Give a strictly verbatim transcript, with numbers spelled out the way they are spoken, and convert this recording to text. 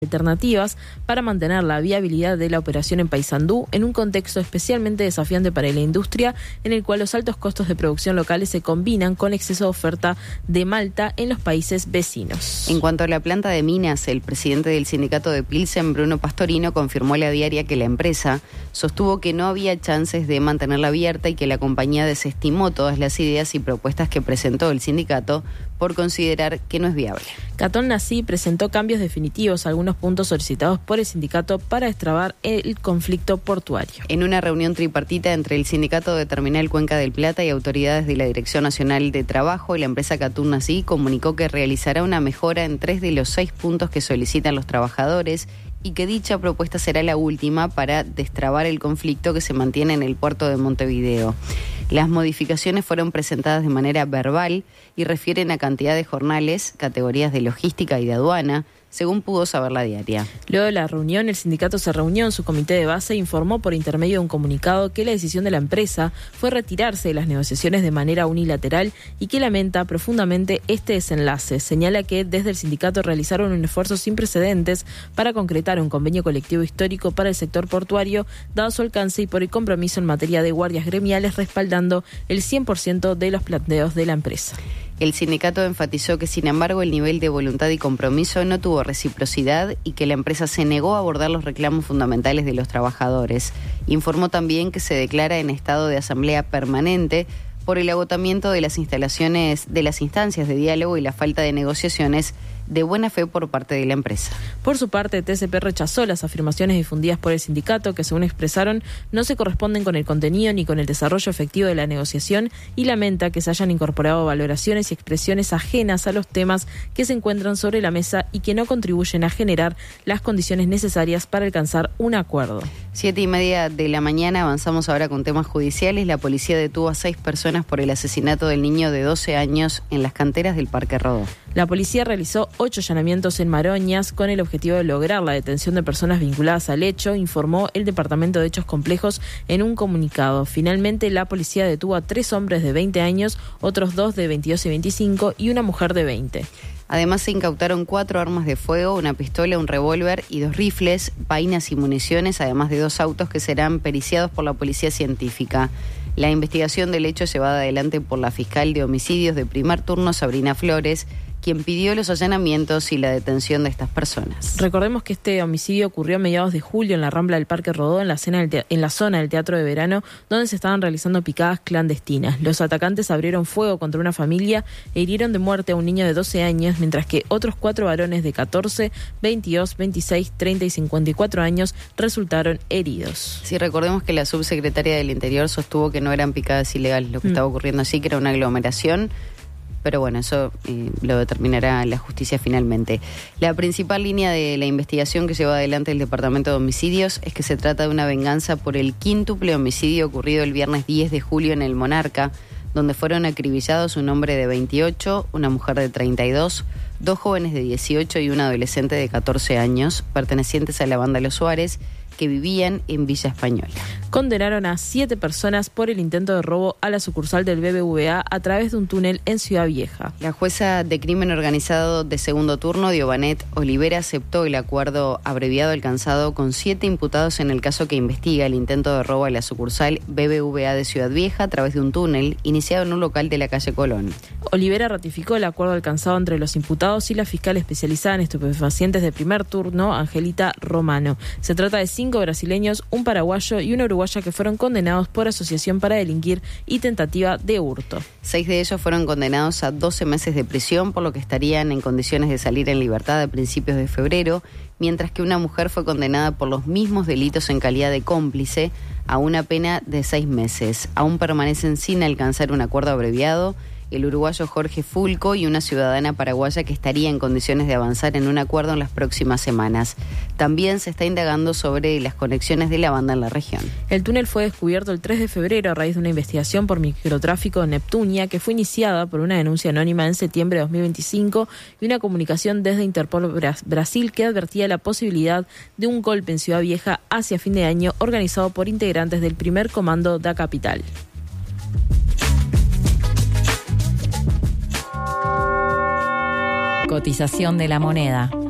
alternativas para mantener la viabilidad de la operación en Paysandú en un contexto especialmente desafiante para la industria, en el cual los altos costos de producción locales se combinan con exceso de oferta de malta en los países vecinos. En cuanto a la planta de minas, el presidente del sindicato de Pilsen, Bruno Pastorino, confirmó a La Diaria que la empresa sostuvo que no había chances de mantenerla abierta y que la compañía desestimó todas las ideas y propuestas que presentó el sindicato por considerar que no es viable. Catón Nací presentó cambios definitivos a algunos puntos solicitados por el sindicato para destrabar el conflicto portuario. En una reunión tripartita entre el sindicato de Terminal Cuenca del Plata y autoridades de la Dirección Nacional de Trabajo, la empresa Catón Nací comunicó que realizará una mejora en tres de los seis puntos que solicitan los trabajadores y que dicha propuesta será la última para destrabar el conflicto que se mantiene en el puerto de Montevideo. Las modificaciones fueron presentadas de manera verbal y refieren a cantidad de jornales, categorías de logística y de aduana, según pudo saber La Diaria. Luego de la reunión, el sindicato se reunió en su comité de base e informó por intermedio de un comunicado que la decisión de la empresa fue retirarse de las negociaciones de manera unilateral y que lamenta profundamente este desenlace. Señala que desde el sindicato realizaron un esfuerzo sin precedentes para concretar un convenio colectivo histórico para el sector portuario, dado su alcance y por el compromiso en materia de guardias gremiales, respaldando el cien por ciento de los planteos de la empresa. El sindicato enfatizó que, sin embargo, el nivel de voluntad y compromiso no tuvo reciprocidad y que la empresa se negó a abordar los reclamos fundamentales de los trabajadores. Informó también que se declara en estado de asamblea permanente por el agotamiento de las instalaciones, de las instancias de diálogo y la falta de negociaciones de buena fe por parte de la empresa. Por su parte, T C P rechazó las afirmaciones difundidas por el sindicato que, según expresaron, no se corresponden con el contenido ni con el desarrollo efectivo de la negociación y lamenta que se hayan incorporado valoraciones y expresiones ajenas a los temas que se encuentran sobre la mesa y que no contribuyen a generar las condiciones necesarias para alcanzar un acuerdo. Siete y media de la mañana, avanzamos ahora con temas judiciales. La policía detuvo a seis personas por el asesinato del niño de doce años en las canteras del Parque Rodó. La policía realizó ocho allanamientos en Maroñas con el objetivo de lograr la detención de personas vinculadas al hecho, informó el Departamento de Hechos Complejos en un comunicado. Finalmente, la policía detuvo a tres hombres de veinte años, otros dos de veintidós y veinticinco y una mujer de veinte. Además, se incautaron cuatro armas de fuego, una pistola, un revólver y dos rifles, vainas y municiones, además de dos autos que serán periciados por la policía científica. La investigación del hecho es llevada adelante por la fiscal de homicidios de primer turno, Sabrina Flores, quien pidió los allanamientos y la detención de estas personas. Recordemos que este homicidio ocurrió a mediados de julio en la Rambla del Parque Rodó, en la, cena del te- en la zona del Teatro de Verano, donde se estaban realizando picadas clandestinas. Los atacantes abrieron fuego contra una familia e hirieron de muerte a un niño de doce años, mientras que otros cuatro varones de catorce, veintidós, veintiséis, treinta y cincuenta y cuatro años resultaron heridos. Sí, recordemos que la subsecretaria del Interior sostuvo que no eran picadas ilegales lo que mm. estaba ocurriendo allí, que era una aglomeración. Pero bueno, eso eh, lo determinará la justicia finalmente. La principal línea de la investigación que lleva adelante el Departamento de Homicidios es que se trata de una venganza por el quíntuple homicidio ocurrido el viernes diez de julio en el Monarca, donde fueron acribillados un hombre de veintiocho, una mujer de treinta y dos, dos jóvenes de dieciocho y un adolescente de catorce años, pertenecientes a la banda Los Suárez, que vivían en Villa Española. Condenaron a siete personas por el intento de robo a la sucursal del B B V A a través de un túnel en Ciudad Vieja. La jueza de crimen organizado de segundo turno, Diobanet Olivera, aceptó el acuerdo abreviado alcanzado con siete imputados en el caso que investiga el intento de robo a la sucursal B B V A de Ciudad Vieja a través de un túnel iniciado en un local de la calle Colón. Olivera ratificó el acuerdo alcanzado entre los imputados y la fiscal especializada en estupefacientes de primer turno, Angelita Romano. Se trata de cinco brasileños, un paraguayo y una uruguaya que fueron condenados por asociación para delinquir y tentativa de hurto. Seis de ellos fueron condenados a doce meses de prisión, por lo que estarían en condiciones de salir en libertad a principios de febrero, mientras que una mujer fue condenada por los mismos delitos en calidad de cómplice a una pena de seis meses. Aún permanecen sin alcanzar un acuerdo abreviado el uruguayo Jorge Fulco y una ciudadana paraguaya que estaría en condiciones de avanzar en un acuerdo en las próximas semanas. También se está indagando sobre las conexiones de la banda en la región. El túnel fue descubierto el tres de febrero a raíz de una investigación por microtráfico en Neptunia que fue iniciada por una denuncia anónima en septiembre de dos mil veinticinco y una comunicación desde Interpol Brasil que advertía la posibilidad de un golpe en Ciudad Vieja hacia fin de año organizado por integrantes del primer comando da capital. Cotización de la moneda.